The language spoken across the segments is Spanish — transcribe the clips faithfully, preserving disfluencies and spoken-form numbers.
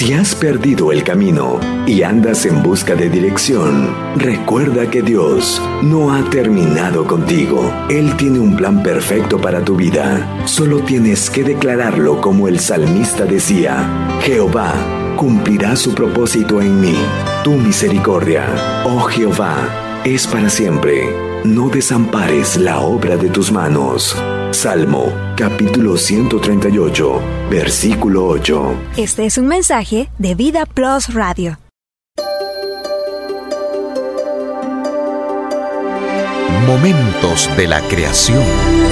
Si has perdido el camino y andas en busca de dirección, recuerda que Dios no ha terminado contigo. Él tiene un plan perfecto para tu vida. Solo tienes que declararlo como el salmista decía: Jehová cumplirá su propósito en mí. Tu misericordia, oh Jehová, es para siempre. No desampares la obra de tus manos. Salmo, capítulo ciento treinta y ocho, versículo ocho. Este es un mensaje de Vida Plus Radio. Momentos de la creación.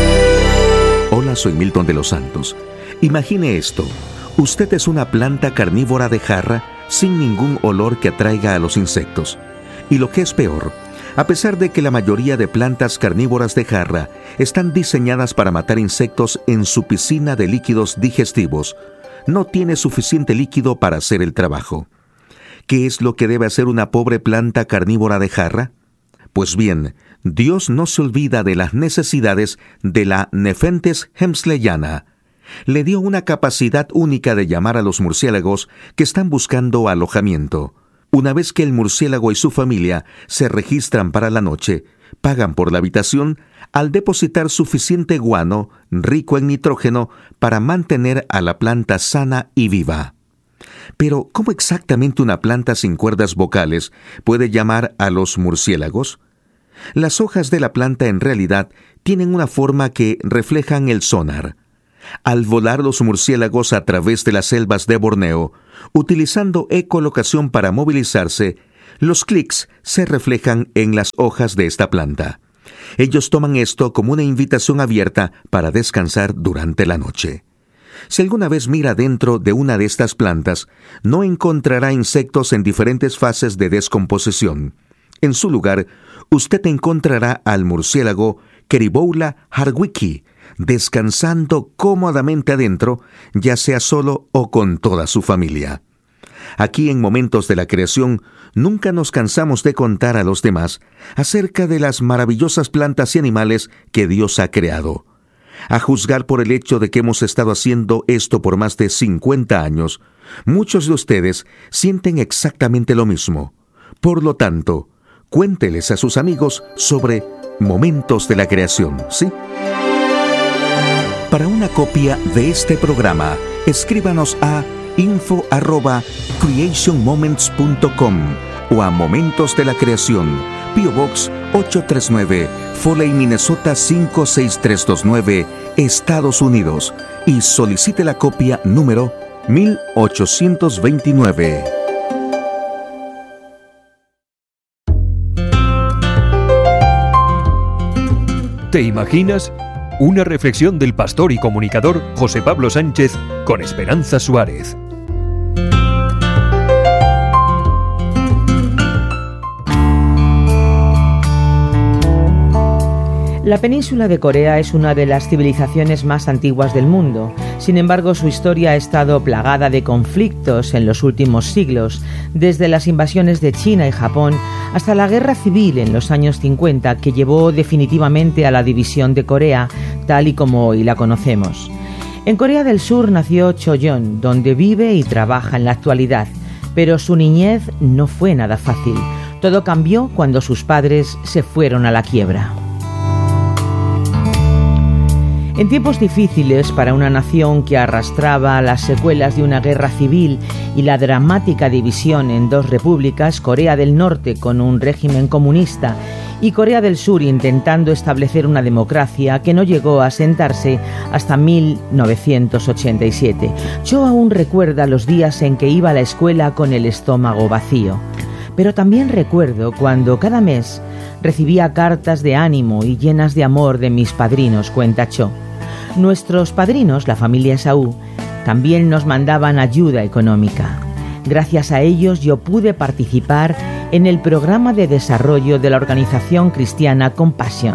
Hola, soy Milton de los Santos. Imagine esto. Usted es una planta carnívora de jarra sin ningún olor que atraiga a los insectos. Y lo que es peor, a pesar de que la mayoría de plantas carnívoras de jarra están diseñadas para matar insectos en su piscina de líquidos digestivos, no tiene suficiente líquido para hacer el trabajo. ¿Qué es lo que debe hacer una pobre planta carnívora de jarra? Pues bien, Dios no se olvida de las necesidades de la Nepenthes hemsleyana. Le dio una capacidad única de llamar a los murciélagos que están buscando alojamiento. Una vez que el murciélago y su familia se registran para la noche, pagan por la habitación al depositar suficiente guano, rico en nitrógeno, para mantener a la planta sana y viva. Pero, ¿cómo exactamente una planta sin cuerdas vocales puede llamar a los murciélagos? Las hojas de la planta en realidad tienen una forma que reflejan el sonar. Al volar los murciélagos a través de las selvas de Borneo, utilizando ecolocación para movilizarse, los clics se reflejan en las hojas de esta planta. Ellos toman esto como una invitación abierta para descansar durante la noche. Si alguna vez mira dentro de una de estas plantas, no encontrará insectos en diferentes fases de descomposición. En su lugar, usted encontrará al murciélago Queriboula hardwicki, descansando cómodamente adentro, ya sea solo o con toda su familia. Aquí en Momentos de la Creación, nunca nos cansamos de contar a los demás acerca de las maravillosas plantas y animales que Dios ha creado. A juzgar por el hecho de que hemos estado haciendo esto por más de cincuenta años, muchos de ustedes sienten exactamente lo mismo. Por lo tanto, cuénteles a sus amigos sobre Momentos de la Creación, ¿sí? Para una copia de este programa, escríbanos a info arroba creation moments punto com o a Momentos de la Creación, P O Box ocho tres nueve, Foley, Minnesota cinco seis tres dos nueve, Estados Unidos, y solicite la copia número mil ochocientos veintinueve. ¿Te imaginas? Una reflexión del pastor y comunicador José Pablo Sánchez con Esperanza Suárez. La península de Corea es una de las civilizaciones más antiguas del mundo. Sin embargo, su historia ha estado plagada de conflictos en los últimos siglos, desde las invasiones de China y Japón hasta la guerra civil en los años cincuenta, que llevó definitivamente a la división de Corea, tal y como hoy la conocemos. En Corea del Sur nació Choyeon, donde vive y trabaja en la actualidad, pero su niñez no fue nada fácil. Todo cambió cuando sus padres se fueron a la quiebra. En tiempos difíciles para una nación que arrastraba las secuelas de una guerra civil y la dramática división en dos repúblicas, Corea del Norte con un régimen comunista y Corea del Sur intentando establecer una democracia que no llegó a asentarse hasta mil novecientos ochenta y siete. Cho aún recuerda los días en que iba a la escuela con el estómago vacío. Pero también recuerdo cuando cada mes recibía cartas de ánimo y llenas de amor de mis padrinos, cuenta Cho. Nuestros padrinos, la familia Esaú, también nos mandaban ayuda económica. Gracias a ellos yo pude participar en el programa de desarrollo de la organización cristiana Compassion.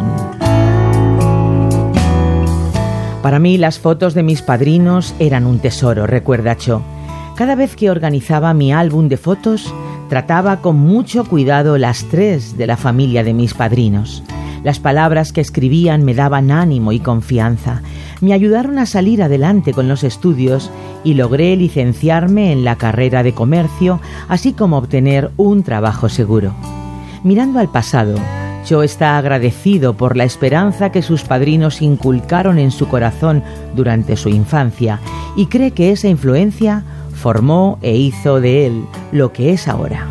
Para mí las fotos de mis padrinos eran un tesoro, recuerda Cho. Cada vez que organizaba mi álbum de fotos, trataba con mucho cuidado las tres de la familia de mis padrinos. Las palabras que escribían me daban ánimo y confianza. me ayudaron a salir adelante con los estudios y logré licenciarme en la carrera de comercio, así como obtener un trabajo seguro. Mirando al pasado, Cho está agradecido por la esperanza que sus padrinos inculcaron en su corazón durante su infancia y cree que esa influencia formó e hizo de él lo que es ahora.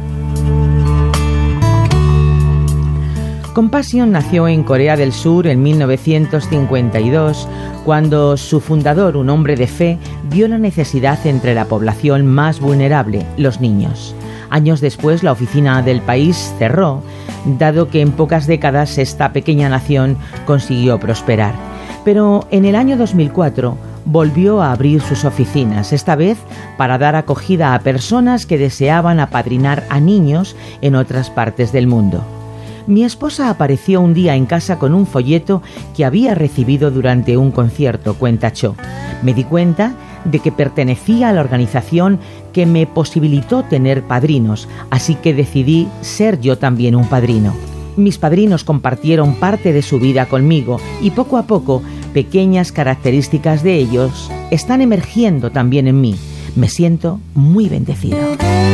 Compassion nació en Corea del Sur en mil novecientos cincuenta y dos, cuando su fundador, un hombre de fe, vio la necesidad entre la población más vulnerable, los niños. Años después, la oficina del país cerró, dado que en pocas décadas esta pequeña nación consiguió prosperar. Pero en el año dos mil cuatro volvió a abrir sus oficinas, esta vez para dar acogida a personas que deseaban apadrinar a niños en otras partes del mundo. Mi esposa apareció un día en casa con un folleto que había recibido durante un concierto, cuenta Cho. Me di cuenta de que pertenecía a la organización que me posibilitó tener padrinos, así que decidí ser yo también un padrino. Mis padrinos compartieron parte de su vida conmigo y poco a poco pequeñas características de ellos están emergiendo también en mí. Me siento muy bendecido.